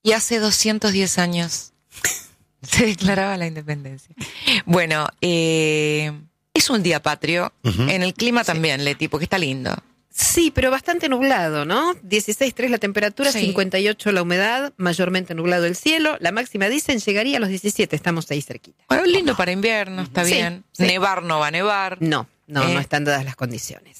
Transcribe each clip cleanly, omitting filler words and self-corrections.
Y hace 210 años se declaraba la independencia. Bueno, es un día patrio. En el clima también, Leti, porque está lindo. Sí, pero bastante nublado, ¿no? 16,3 la temperatura, Sí. 58 la humedad, mayormente nublado el cielo. La máxima, dicen, llegaría a los 17, estamos ahí cerquita. Bueno, lindo para invierno, está Sí, bien. sí. Nevar no va a nevar. No están dadas las condiciones.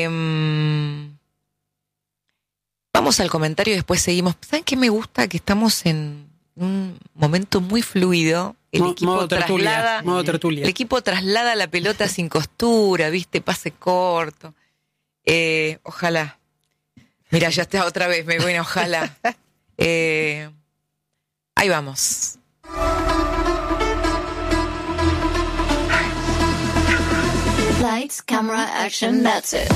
Vamos al comentario y después seguimos. ¿Saben qué me gusta? Que estamos en un momento muy fluido. El Modo tertulia. El equipo traslada la pelota sin costura, ¿viste? Pase corto. Ojalá. Mira, ya está otra vez, bueno, ojalá. Ahí vamos. Lights, camera, action, that's it.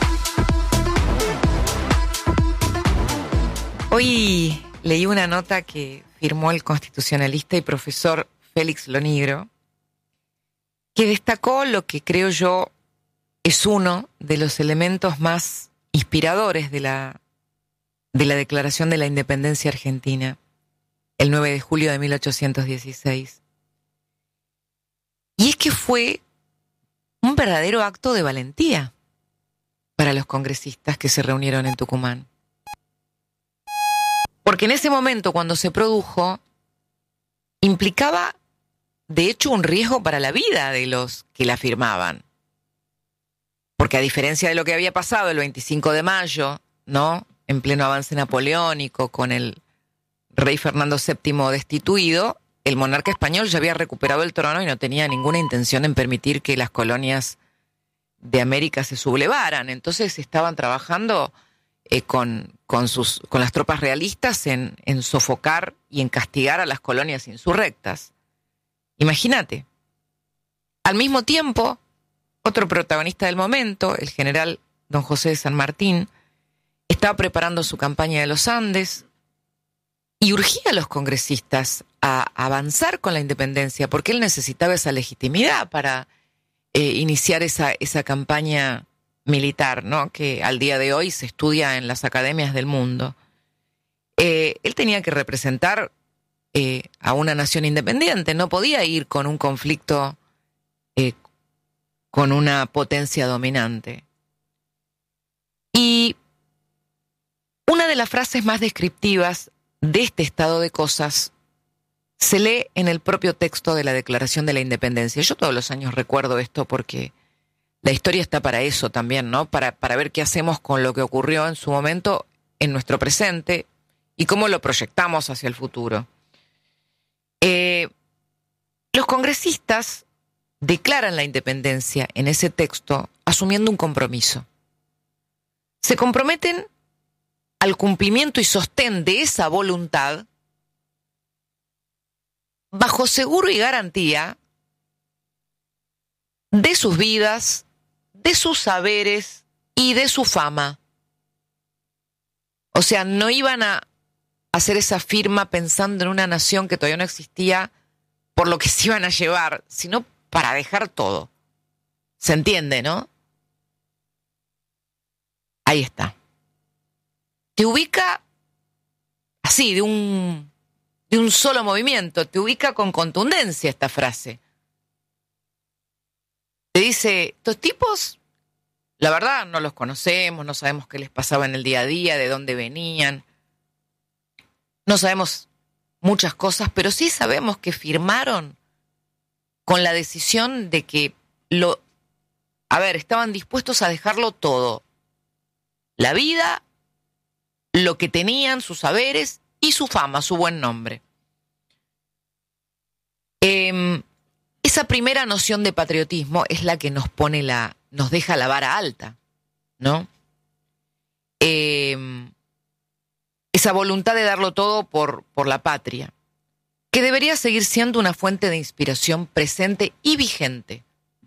Hoy leí una nota que firmó el constitucionalista y profesor Félix Lonigro, que destacó lo que creo yo es uno de los elementos más inspiradores de la Declaración de la Independencia Argentina, el 9 de julio de 1816. Y es que fue un verdadero acto de valentía para los congresistas que se reunieron en Tucumán. Porque en ese momento, cuando se produjo, implicaba, de hecho, un riesgo para la vida de los que la firmaban. Porque a diferencia de lo que había pasado el 25 de mayo, ¿no?, en pleno avance napoleónico, con el rey Fernando VII destituido, el monarca español ya había recuperado el trono y no tenía ninguna intención en permitir que las colonias de América se sublevaran. Entonces estaban trabajando con las tropas realistas en sofocar y en castigar a las colonias insurrectas. Imagínate. Al mismo tiempo, otro protagonista del momento, el general don José de San Martín, estaba preparando su campaña de los Andes y urgía a los congresistas a avanzar con la independencia, porque él necesitaba esa legitimidad para iniciar esa campaña militar, ¿no?, que al día de hoy se estudia en las academias del mundo. Él tenía que representar a una nación independiente, no podía ir con un conflicto con una potencia dominante. Y una de las frases más descriptivas de este estado de cosas se lee en el propio texto de la Declaración de la Independencia. Yo todos los años recuerdo esto porque la historia está para eso también, ¿no? Para ver qué hacemos con lo que ocurrió en su momento en nuestro presente y cómo lo proyectamos hacia el futuro. Los congresistas declaran la independencia en ese texto asumiendo un compromiso. Se comprometen al cumplimiento y sostén de esa voluntad bajo seguro y garantía de sus vidas, de sus saberes y de su fama. O sea, no iban a hacer esa firma pensando en una nación que todavía no existía por lo que se iban a llevar, sino para dejar todo. ¿Se entiende, no? Ahí está. Te ubica así, de un solo movimiento, te ubica con contundencia esta frase. Te dice, estos tipos, la verdad, no los conocemos, no sabemos qué les pasaba en el día a día, de dónde venían. No sabemos muchas cosas, pero sí sabemos que firmaron con la decisión de que estaban dispuestos a dejarlo todo. La vida, lo que tenían, sus saberes y su fama, su buen nombre. Esa primera noción de patriotismo es la que nos deja la vara alta, ¿no? Esa voluntad de darlo todo por la patria, que debería seguir siendo una fuente de inspiración presente y vigente.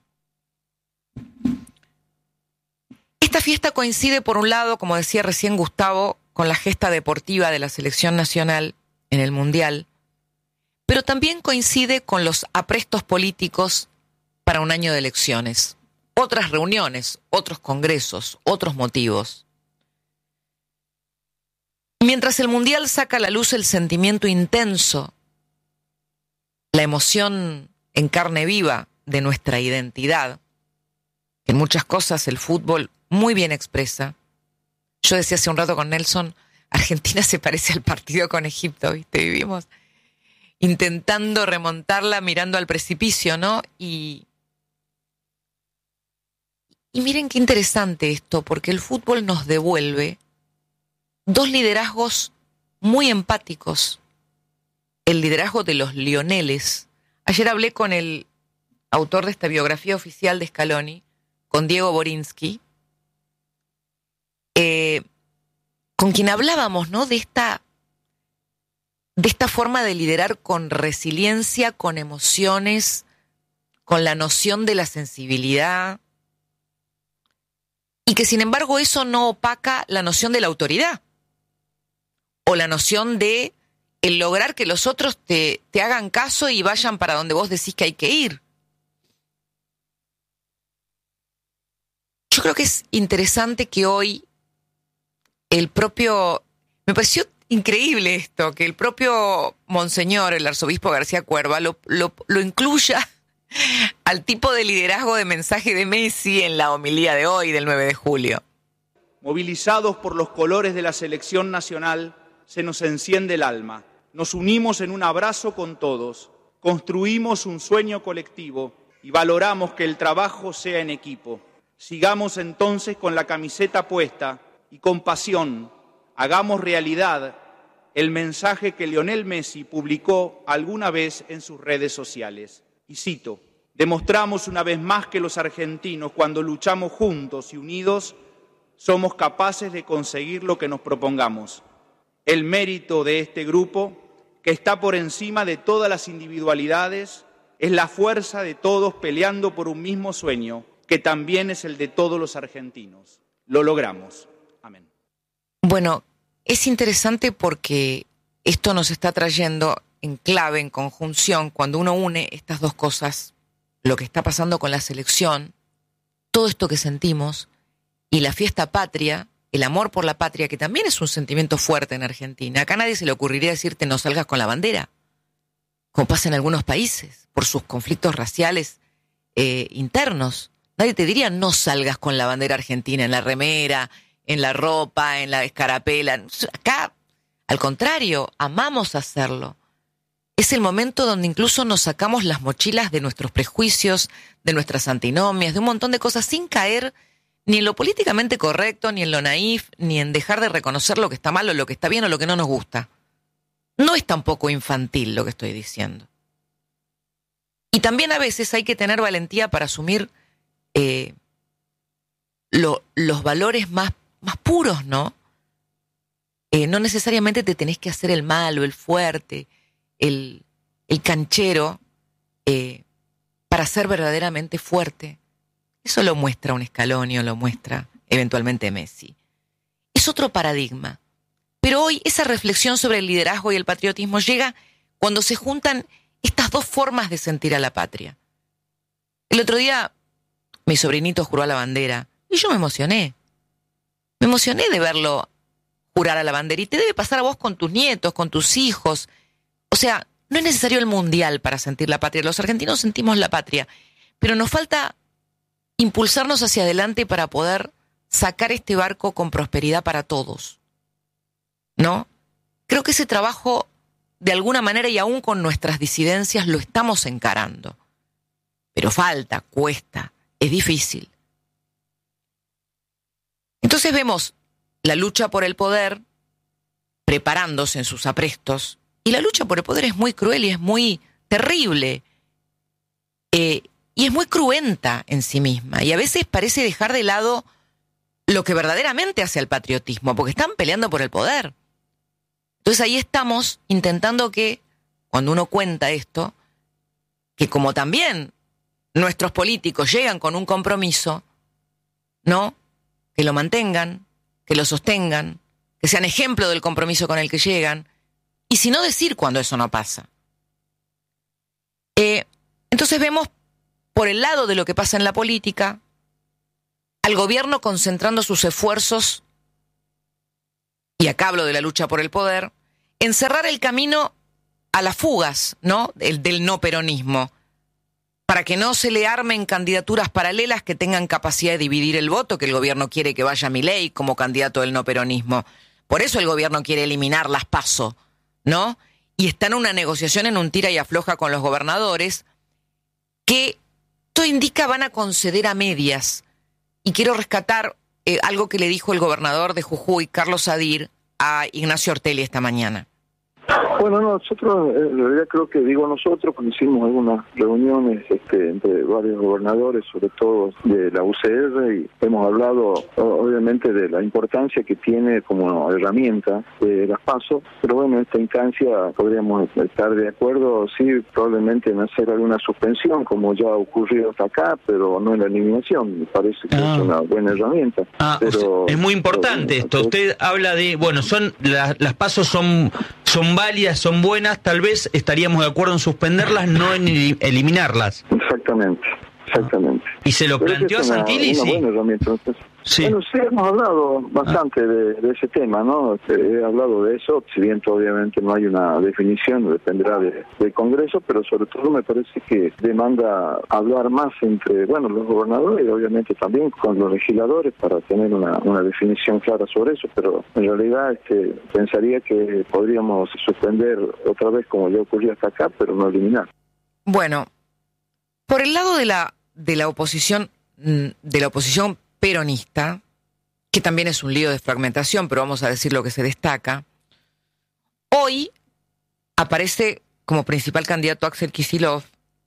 Esta fiesta coincide, por un lado, como decía recién Gustavo, con la gesta deportiva de la selección nacional en el Mundial, pero también coincide con los aprestos políticos para un año de elecciones, otras reuniones, otros congresos, otros motivos. Mientras el Mundial saca a la luz el sentimiento intenso, la emoción en carne viva de nuestra identidad, que en muchas cosas el fútbol muy bien expresa. Yo decía hace un rato con Nelson, Argentina se parece al partido con Egipto, ¿viste? Vivimos intentando remontarla mirando al precipicio, ¿no? Y miren qué interesante esto, porque el fútbol nos devuelve dos liderazgos muy empáticos. El liderazgo de los Lioneles. Ayer hablé con el autor de esta biografía oficial de Scaloni, con Diego Borinsky, con quien hablábamos, ¿no? de esta forma de liderar con resiliencia, con emociones, con la noción de la sensibilidad, y que sin embargo eso no opaca la noción de la autoridad, o la noción de el lograr que los otros te hagan caso y vayan para donde vos decís que hay que ir. Yo creo que es interesante que hoy me pareció increíble esto, que el propio Monseñor, el arzobispo García Cuerva, lo incluya al tipo de liderazgo de mensaje de Messi en la homilía de hoy, del 9 de julio. Movilizados por los colores de la selección nacional, se nos enciende el alma. Nos unimos en un abrazo con todos, construimos un sueño colectivo y valoramos que el trabajo sea en equipo. Sigamos entonces con la camiseta puesta y con pasión hagamos realidad el mensaje que Lionel Messi publicó alguna vez en sus redes sociales. Y cito: demostramos una vez más que los argentinos, cuando luchamos juntos y unidos, somos capaces de conseguir lo que nos propongamos. El mérito de este grupo, que está por encima de todas las individualidades, es la fuerza de todos peleando por un mismo sueño, que también es el de todos los argentinos. Lo logramos. Amén. Bueno, es interesante porque esto nos está trayendo en clave, en conjunción, cuando uno une estas dos cosas, lo que está pasando con la selección, todo esto que sentimos, y la fiesta patria, el amor por la patria, que también es un sentimiento fuerte en Argentina. Acá a nadie se le ocurriría decirte no salgas con la bandera, como pasa en algunos países, por sus conflictos raciales internos. Nadie te diría no salgas con la bandera argentina en la remera, en la ropa, en la escarapela. Acá, al contrario, amamos hacerlo. Es el momento donde incluso nos sacamos las mochilas de nuestros prejuicios, de nuestras antinomias, de un montón de cosas, sin caer ni en lo políticamente correcto, ni en lo naif, ni en dejar de reconocer lo que está mal o lo que está bien o lo que no nos gusta. No es tampoco infantil lo que estoy diciendo. Y también a veces hay que tener valentía para asumir los valores más puros, ¿no? No necesariamente te tenés que hacer el malo, el fuerte, el canchero, para ser verdaderamente fuerte. Eso lo muestra un Scaloni o lo muestra eventualmente Messi. Es otro paradigma. Pero hoy esa reflexión sobre el liderazgo y el patriotismo llega cuando se juntan estas dos formas de sentir a la patria. El otro día mi sobrinito juró a la bandera y yo me emocioné. Me emocioné de verlo jurar a la bandera. Y te debe pasar a vos con tus nietos, con tus hijos. O sea, no es necesario el mundial para sentir la patria. Los argentinos sentimos la patria, pero nos falta impulsarnos hacia adelante para poder sacar este barco con prosperidad para todos, ¿no? Creo que ese trabajo, de alguna manera y aún con nuestras disidencias, lo estamos encarando. Pero falta, cuesta, es difícil. Entonces vemos la lucha por el poder preparándose en sus aprestos, y la lucha por el poder es muy cruel y es muy terrible. Y es muy cruenta en sí misma. Y a veces parece dejar de lado lo que verdaderamente hace al patriotismo, porque están peleando por el poder. Entonces ahí estamos intentando que, cuando uno cuenta esto, que como también nuestros políticos llegan con un compromiso, ¿no? Que lo mantengan, que lo sostengan, que sean ejemplo del compromiso con el que llegan, y si no decir cuando eso no pasa. Entonces vemos, por el lado de lo que pasa en la política, al gobierno concentrando sus esfuerzos y acá hablo de la lucha por el poder, en cerrar el camino a las fugas, ¿no? Del no peronismo, para que no se le armen candidaturas paralelas que tengan capacidad de dividir el voto, que el gobierno quiere que vaya Milei como candidato del no peronismo. Por eso el gobierno quiere eliminar las PASO, ¿no? Y está en una negociación, en un tira y afloja con los gobernadores, que todo indica van a conceder a medias. Y quiero rescatar algo que le dijo el gobernador de Jujuy, Carlos Sadir, a Ignacio Ortelli esta mañana. Bueno, nosotros, en realidad creo que digo nosotros, cuando hicimos algunas reuniones entre varios gobernadores, sobre todo de la UCR, y hemos hablado obviamente de la importancia que tiene como herramienta de las PASO, pero bueno, en esta instancia podríamos estar de acuerdo, sí, probablemente en hacer alguna suspensión, como ya ha ocurrido hasta acá, pero no en la eliminación. Me parece que es una buena herramienta. Pero, es muy importante esto. Usted habla de, bueno, son las PASO son válidas, son buenas, tal vez estaríamos de acuerdo en suspenderlas, no en eliminarlas. Exactamente. ¿Y se lo planteó a Santilli? Una buena herramienta. Sí. Bueno, sí, hemos hablado bastante de ese tema, ¿no? He hablado de eso, si bien obviamente no hay una definición, dependerá del Congreso, pero sobre todo me parece que demanda hablar más entre, bueno, los gobernadores y obviamente también con los legisladores para tener una definición clara sobre eso, pero en realidad pensaría que podríamos suspender otra vez como ya ocurrió hasta acá, pero no eliminar. Bueno, por el lado de la oposición peronista, que también es un lío de fragmentación, pero vamos a decir lo que se destaca, hoy aparece como principal candidato Axel Kicillof.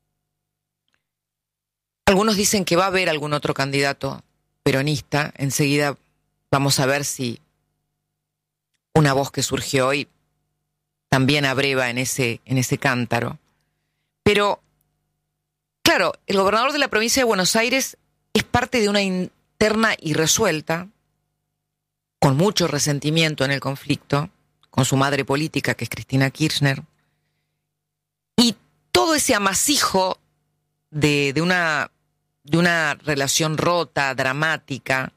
Algunos dicen que va a haber algún otro candidato peronista. Enseguida vamos a ver si una voz que surgió hoy también abreva en ese cántaro. Pero, claro, el gobernador de la provincia de Buenos Aires es parte de una interna irresuelta, con mucho resentimiento en el conflicto, con su madre política, que es Cristina Kirchner, y todo ese amasijo de una relación rota, dramática,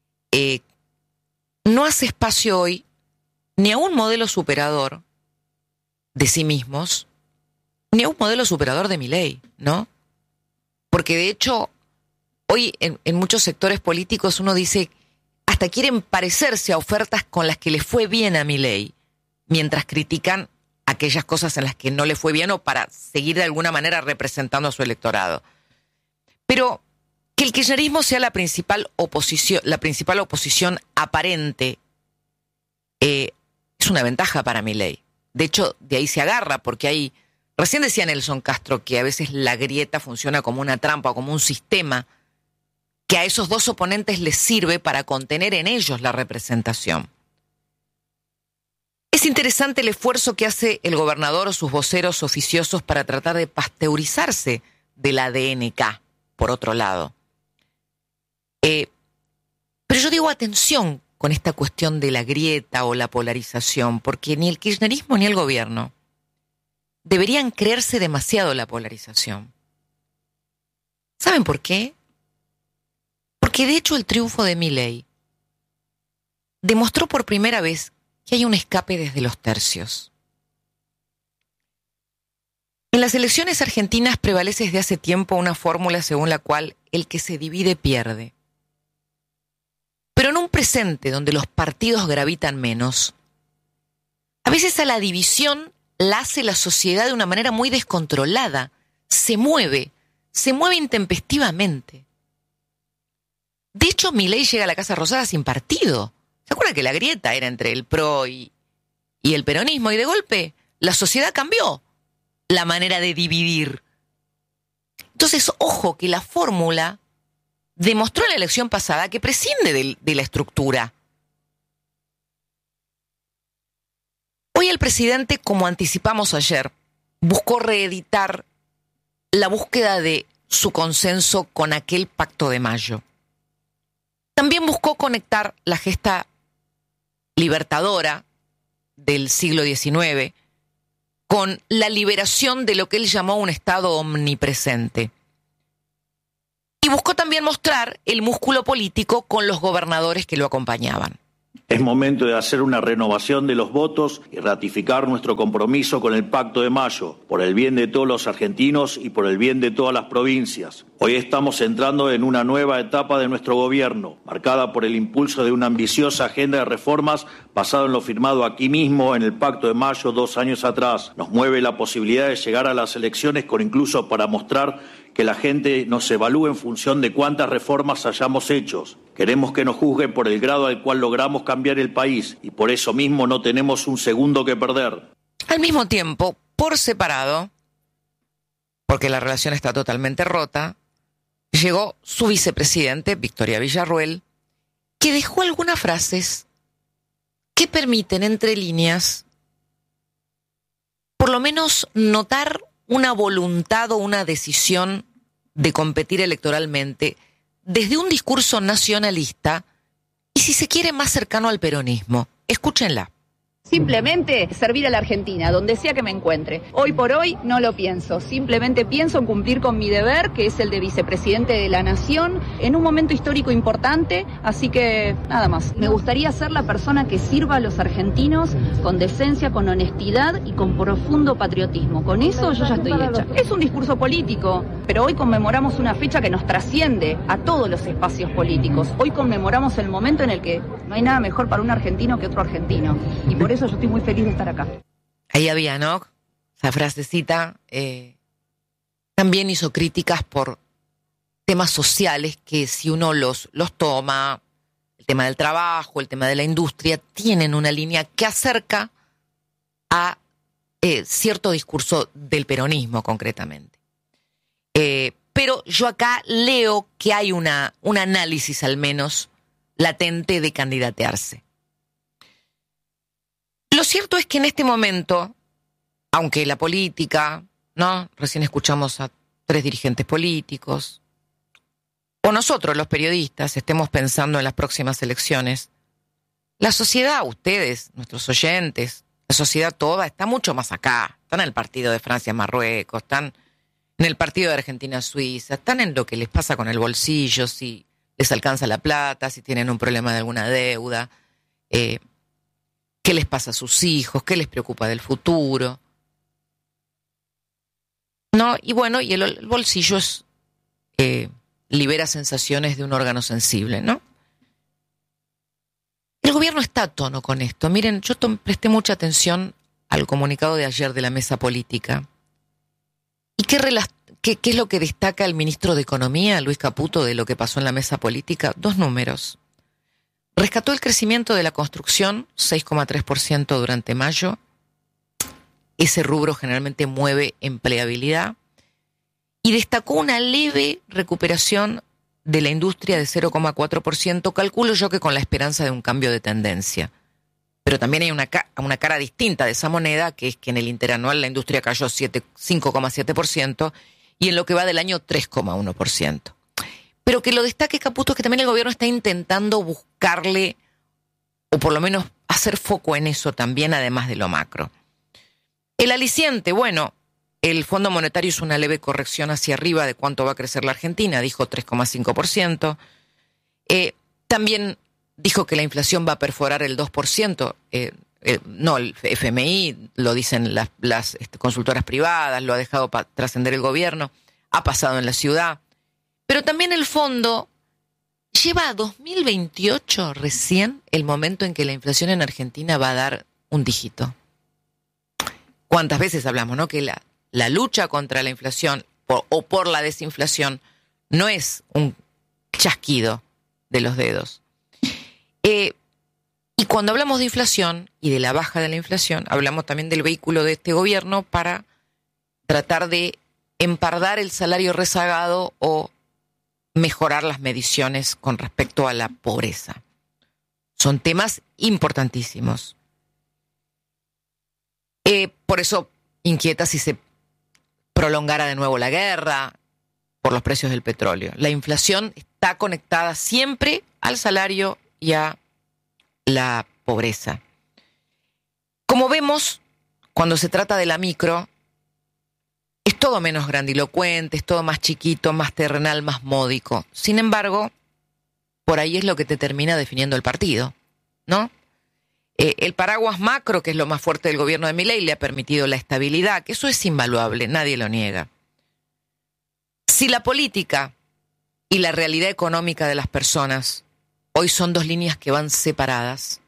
no hace espacio hoy ni a un modelo superador de sí mismos, ni a un modelo superador de Milei, ¿no? Porque de hecho, hoy en muchos sectores políticos uno dice, hasta quieren parecerse a ofertas con las que le fue bien a Milei, mientras critican aquellas cosas en las que no le fue bien o para seguir de alguna manera representando a su electorado. Pero que el kirchnerismo sea la principal oposición aparente, es una ventaja para Milei. De hecho, de ahí se agarra, porque recién decía Nelson Castro que a veces la grieta funciona como una trampa o como un sistema que a esos dos oponentes les sirve para contener en ellos la representación. Es interesante el esfuerzo que hace el gobernador o sus voceros oficiosos para tratar de pasteurizarse del ADN-K, por otro lado. Pero yo digo atención con esta cuestión de la grieta o la polarización, porque ni el kirchnerismo ni el gobierno deberían creerse demasiado la polarización. ¿Saben por qué? Porque de hecho el triunfo de Milei demostró por primera vez que hay un escape desde los tercios. En las elecciones argentinas prevalece desde hace tiempo una fórmula según la cual el que se divide pierde. Pero en un presente donde los partidos gravitan menos, a veces a la división la hace la sociedad de una manera muy descontrolada. Se mueve intempestivamente. De hecho, Milei llega a la Casa Rosada sin partido. ¿Se acuerdan que la grieta era entre el PRO y el peronismo? Y de golpe la sociedad cambió la manera de dividir. Entonces, ojo, que la fórmula demostró en la elección pasada que prescinde de la estructura. Hoy el presidente, como anticipamos ayer, buscó reeditar la búsqueda de su consenso con aquel Pacto de Mayo. También buscó conectar la gesta libertadora del siglo XIX con la liberación de lo que él llamó un Estado omnipresente. Y buscó también mostrar el músculo político con los gobernadores que lo acompañaban. Es momento de hacer una renovación de los votos y ratificar nuestro compromiso con el Pacto de Mayo, por el bien de todos los argentinos y por el bien de todas las provincias. Hoy estamos entrando en una nueva etapa de nuestro gobierno, marcada por el impulso de una ambiciosa agenda de reformas basada en lo firmado aquí mismo en el Pacto de Mayo 2 años atrás. Nos mueve la posibilidad de llegar a las elecciones con incluso para mostrar que la gente nos evalúe en función de cuántas reformas hayamos hecho. Queremos que nos juzguen por el grado al cual logramos cambiar el país y por eso mismo no tenemos un segundo que perder. Al mismo tiempo, por separado, porque la relación está totalmente rota, llegó su vicepresidente, Victoria Villarruel, que dejó algunas frases que permiten, entre líneas, por lo menos notar una voluntad o una decisión de competir electoralmente desde un discurso nacionalista y, si se quiere, más cercano al peronismo. Escúchenla. Simplemente servir a la Argentina, donde sea que me encuentre. Hoy por hoy no lo pienso, simplemente pienso en cumplir con mi deber, que es el de vicepresidente de la Nación, en un momento histórico importante, así que nada más. Me gustaría ser la persona que sirva a los argentinos con decencia, con honestidad y con profundo patriotismo. Con eso yo ya estoy hecha. Es un discurso político, pero hoy conmemoramos una fecha que nos trasciende a todos los espacios políticos. Hoy conmemoramos el momento en el que no hay nada mejor para un argentino que otro argentino. Y por eso yo estoy muy feliz de estar acá. Ahí había, ¿no? Esa frasecita. También hizo críticas por temas sociales que, si uno los toma, el tema del trabajo, el tema de la industria, tienen una línea que acerca a cierto discurso del peronismo, concretamente. Pero yo acá leo que hay un análisis, al menos, latente de candidatearse. Lo cierto es que en este momento, aunque la política, ¿no? Recién escuchamos a 3 dirigentes políticos, o nosotros los periodistas estemos pensando en las próximas elecciones, la sociedad, ustedes, nuestros oyentes, la sociedad toda está mucho más acá. Están en el partido de Francia-Marruecos, están en el partido de Argentina-Suiza, están en lo que les pasa con el bolsillo, si les alcanza la plata, si tienen un problema de alguna deuda, qué les pasa a sus hijos, qué les preocupa del futuro. ¿No? Y bueno, y el bolsillo es, libera sensaciones de un órgano sensible, ¿no? El gobierno está a tono con esto. Miren, yo presté mucha atención al comunicado de ayer de la mesa política. ¿Y qué es lo que destaca el ministro de Economía, Luis Caputo, de lo que pasó en la mesa política? 2 números. Rescató el crecimiento de la construcción, 6,3% durante mayo. Ese rubro generalmente mueve empleabilidad. Y destacó una leve recuperación de la industria de 0,4%, calculo yo que con la esperanza de un cambio de tendencia. Pero también hay una cara distinta de esa moneda, que es que en el interanual la industria cayó 5,7% y en lo que va del año 3,1%. Pero que lo destaque Caputo es que también el gobierno está intentando buscarle, o por lo menos hacer foco en eso también, además de lo macro. El aliciente, bueno, el Fondo Monetario hizo una leve corrección hacia arriba de cuánto va a crecer la Argentina, dijo 3,5%. También dijo que la inflación va a perforar el 2%. No, el FMI, lo dicen las consultoras privadas, lo ha dejado trascender el gobierno, ha pasado en la ciudad. Pero también el fondo lleva a 2028 recién el momento en que la inflación en Argentina va a dar un dígito. ¿Cuántas veces hablamos, no? Que la lucha contra la inflación o por la desinflación no es un chasquido de los dedos. Y cuando hablamos de inflación y de la baja de la inflación, hablamos también del vehículo de este gobierno para tratar de empardar el salario rezagado o mejorar las mediciones con respecto a la pobreza. Son temas importantísimos. Por eso inquieta si se prolongara de nuevo la guerra por los precios del petróleo. La inflación está conectada siempre al salario y a la pobreza. Como vemos, cuando se trata de la micro, es todo menos grandilocuente, es todo más chiquito, más terrenal, más módico. Sin embargo, por ahí es lo que te termina definiendo el partido, ¿no? El paraguas macro, que es lo más fuerte del gobierno de Milei, le ha permitido la estabilidad, que eso es invaluable, nadie lo niega. Si la política y la realidad económica de las personas hoy son dos líneas que van separadas,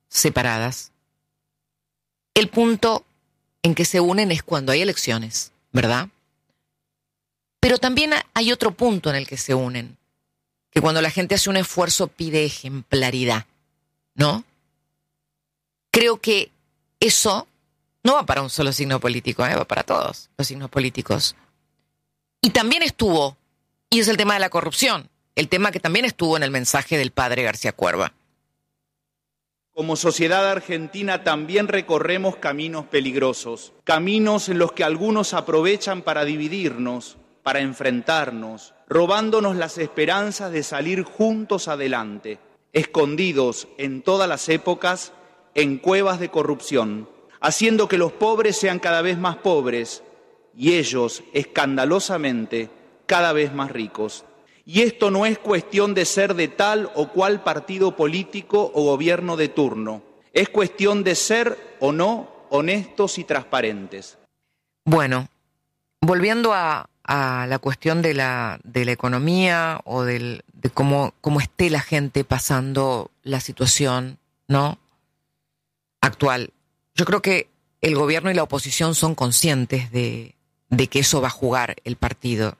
el punto en que se unen es cuando hay elecciones, ¿verdad? Pero también hay otro punto en el que se unen, que cuando la gente hace un esfuerzo pide ejemplaridad, ¿no? Creo que eso no va para un solo signo político, va para todos los signos políticos. Y también estuvo, y es el tema de la corrupción, el tema que también estuvo en el mensaje del padre García Cuerva. Como sociedad argentina también recorremos caminos peligrosos, caminos en los que algunos aprovechan para dividirnos, para enfrentarnos, robándonos las esperanzas de salir juntos adelante, escondidos en todas las épocas en cuevas de corrupción, haciendo que los pobres sean cada vez más pobres y ellos, escandalosamente, cada vez más ricos. Y esto no es cuestión de ser de tal o cual partido político o gobierno de turno. Es cuestión de ser o no honestos y transparentes. Bueno, volviendo a la cuestión de la economía o de cómo esté la gente pasando la situación, ¿no?, actual. Yo creo que el gobierno y la oposición son conscientes de que eso va a jugar el partido.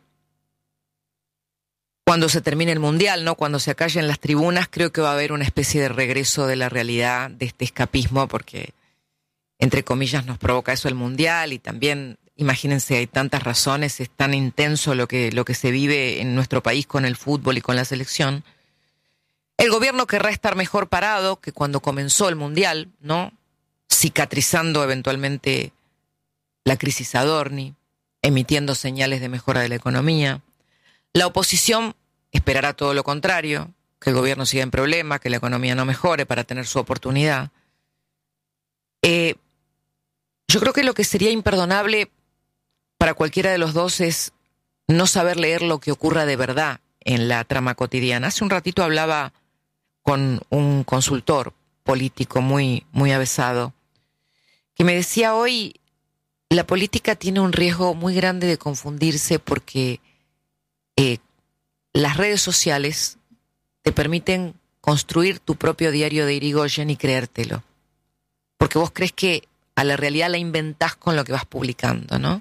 Cuando se termine el Mundial, ¿no?, cuando se acallen las tribunas, creo que va a haber una especie de regreso de la realidad, de este escapismo, porque, entre comillas, nos provoca eso el Mundial y también, imagínense, hay tantas razones, es tan intenso lo que se vive en nuestro país con el fútbol y con la selección. El gobierno querrá estar mejor parado que cuando comenzó el Mundial, ¿no?, cicatrizando eventualmente la crisis Adorni, emitiendo señales de mejora de la economía. La oposición esperará todo lo contrario, que el gobierno siga en problemas, que la economía no mejore para tener su oportunidad. Yo creo que lo que sería imperdonable para cualquiera de los dos es no saber leer lo que ocurra de verdad en la trama cotidiana. Hace un ratito hablaba con un consultor político muy, muy avesado, que me decía hoy, la política tiene un riesgo muy grande de confundirse porque las redes sociales te permiten construir tu propio diario de Irigoyen y creértelo. Porque vos crees que a la realidad la inventás con lo que vas publicando, ¿no?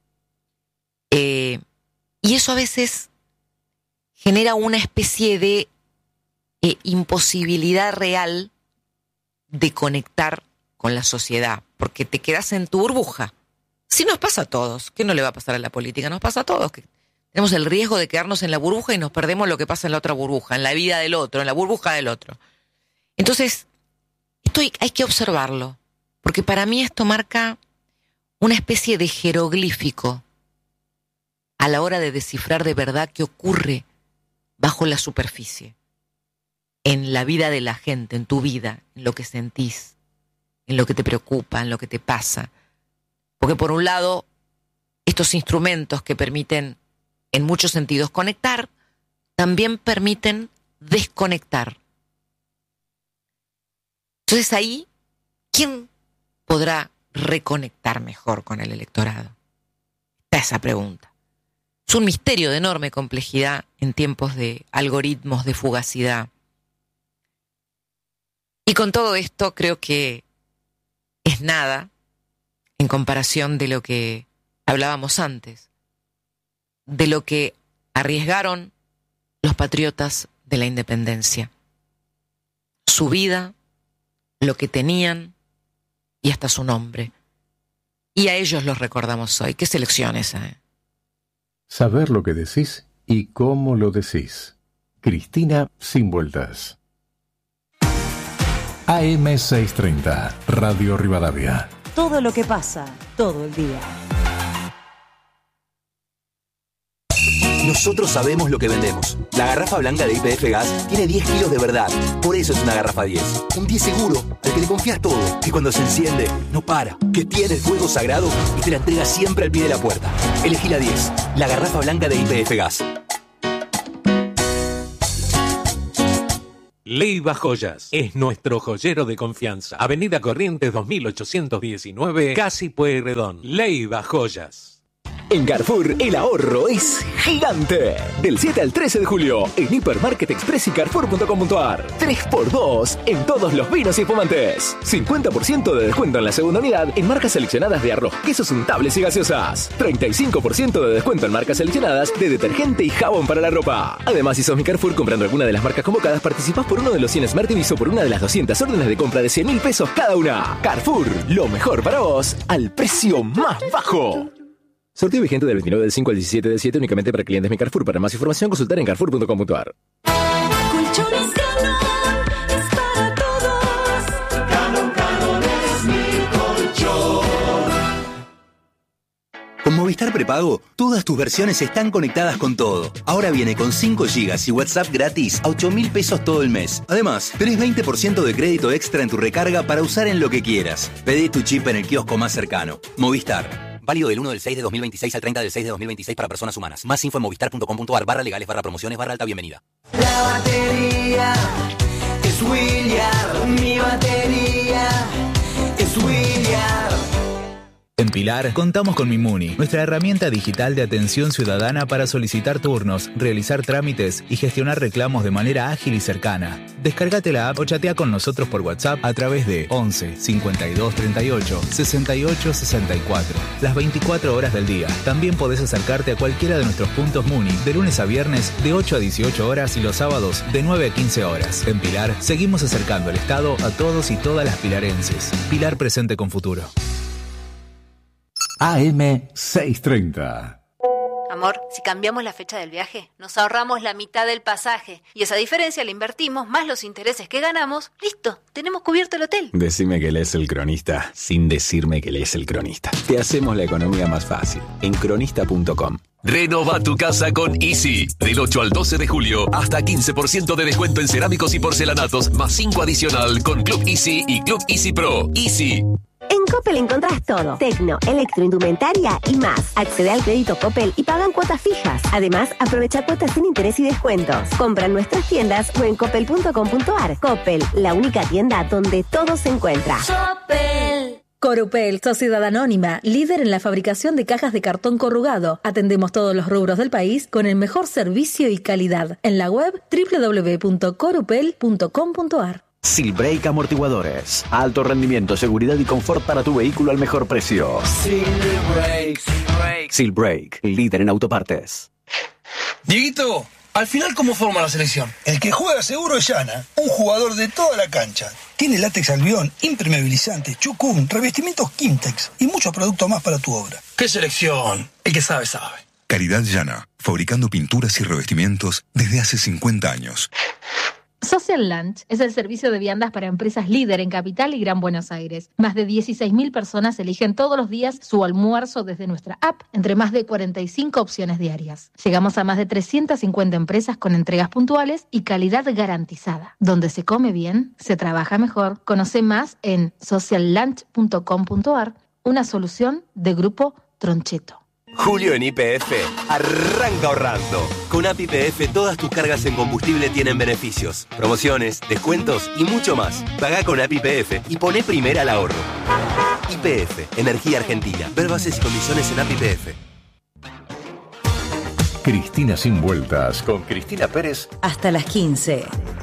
Y eso a veces genera una especie de imposibilidad real de conectar con la sociedad, porque te quedas en tu burbuja. Si nos pasa a todos, ¿qué no le va a pasar a la política? Nos pasa a todos, que tenemos el riesgo de quedarnos en la burbuja y nos perdemos lo que pasa en la otra burbuja, en la vida del otro, en la burbuja del otro. Entonces, esto hay que observarlo, porque para mí esto marca una especie de jeroglífico a la hora de descifrar de verdad qué ocurre bajo la superficie, en la vida de la gente, en tu vida, en lo que sentís, en lo que te preocupa, en lo que te pasa. Porque por un lado, estos instrumentos que permiten en muchos sentidos conectar, también permiten desconectar. Entonces ahí, ¿quién podrá reconectar mejor con el electorado? Está esa pregunta. Es un misterio de enorme complejidad en tiempos de algoritmos de fugacidad. Y con todo esto creo que es nada en comparación de lo que hablábamos antes, de lo que arriesgaron los patriotas de la independencia. Su vida, lo que tenían y hasta su nombre. Y a ellos los recordamos hoy. ¿Qué selección esa, eh? Saber lo que decís y cómo lo decís. Cristina Sin Vueltas. AM630, Radio Rivadavia. Todo lo que pasa, todo el día. Nosotros sabemos lo que vendemos. La garrafa blanca de YPF Gas tiene 10 kilos de verdad. Por eso es una garrafa 10. Un 10 seguro, al que le confías todo. Que cuando se enciende, no para. Que tiene el fuego sagrado y te la entrega siempre al pie de la puerta. Elegí la 10. La garrafa blanca de YPF Gas. Leiva Joyas es nuestro joyero de confianza. Avenida Corrientes 2819, Casi Pueyrredón. Leiva Joyas. En Carrefour, el ahorro es gigante. Del 7 al 13 de julio, en Hipermarket Express y Carrefour.com.ar. 3x2 en todos los vinos y espumantes. 50% de descuento en la segunda unidad en marcas seleccionadas de arroz, quesos untables y gaseosas. 35% de descuento en marcas seleccionadas de detergente y jabón para la ropa. Además, si sos mi Carrefour comprando alguna de las marcas convocadas, participás por uno de los 100 Smart TVs o por una de las 200 órdenes de compra de 100.000 pesos cada una. Carrefour, lo mejor para vos, al precio más bajo. Sorteo vigente del 29 del 5 al 17 del 7 únicamente para clientes Mi Carrefour. Para más información consultar en carrefour.com.ar. Colchones Canon es para todos. Canon es mi colchón. Con Movistar Prepago, todas tus versiones están conectadas con todo. Ahora viene con 5 GB y WhatsApp gratis a 8.000 pesos todo el mes. Además, tenés 20% de crédito extra en tu recarga para usar en lo que quieras. Pedí tu chip en el kiosco más cercano. Movistar. Válido del 1 del 6 de 2026 al 30 del 6 de 2026 para personas humanas. Más info en movistar.com.ar/legales/promociones/alta bienvenida. La batería es William. Mi batería es William. En Pilar, contamos con Mimuni, nuestra herramienta digital de atención ciudadana para solicitar turnos, realizar trámites y gestionar reclamos de manera ágil y cercana. Descárgate la app o chatea con nosotros por WhatsApp a través de 11 52 38 68 64. Las 24 horas del día. También podés acercarte a cualquiera de nuestros puntos Muni de lunes a viernes de 8 a 18 horas y los sábados de 9 a 15 horas. En Pilar, seguimos acercando el Estado a todos y todas las pilarenses. Pilar presente con futuro. AM 630. Amor, si cambiamos la fecha del viaje, nos ahorramos la mitad del pasaje. Y esa diferencia la invertimos, más los intereses que ganamos. ¡Listo! Tenemos cubierto el hotel. Decime que lees El Cronista, sin decirme que lees El Cronista. Te hacemos la economía más fácil. En cronista.com. Renova tu casa con Easy. Del 8 al 12 de julio, hasta 15% de descuento en cerámicos y porcelanatos, más 5 adicional con Club Easy y Club Easy Pro. Easy. En Coppel encontrás todo. Tecno, electroindumentaria y más. Accede al crédito Coppel y pagan cuotas fijas. Además, aprovecha cuotas sin interés y descuentos. Compra en nuestras tiendas o en coppel.com.ar. Coppel, la única tienda donde todo se encuentra. Coppel. Corupel, sociedad anónima, líder en la fabricación de cajas de cartón corrugado. Atendemos todos los rubros del país con el mejor servicio y calidad. En la web www.corupel.com.ar. Silbrake Amortiguadores. Alto rendimiento, seguridad y confort para tu vehículo al mejor precio. Silbrake, líder en autopartes. Dieguito, al final, ¿cómo forma la selección? El que juega seguro es Yana, un jugador de toda la cancha. Tiene látex albión, impermeabilizante, chucún, revestimientos Quimtex y muchos productos más para tu obra. ¿Qué selección? El que sabe, sabe. Caridad Yana, fabricando pinturas y revestimientos desde hace 50 años. Social Lunch es el servicio de viandas para empresas líder en Capital y Gran Buenos Aires. Más de 16.000 personas eligen todos los días su almuerzo desde nuestra app, entre más de 45 opciones diarias. Llegamos a más de 350 empresas con entregas puntuales y calidad garantizada. Donde se come bien, se trabaja mejor. Conoce más en sociallunch.com.ar, una solución de Grupo Troncheto. Julio en YPF arranca ahorrando. Con App YPF todas tus cargas en combustible tienen beneficios, promociones, descuentos y mucho más. Pagá con App YPF y poné primera al ahorro. YPF, Energía Argentina. Ver bases y condiciones en App YPF. Cristina sin vueltas con Cristina Pérez. Hasta las 15.